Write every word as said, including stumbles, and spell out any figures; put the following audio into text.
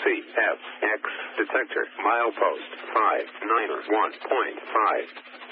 C F X detector milepost five nine one point five.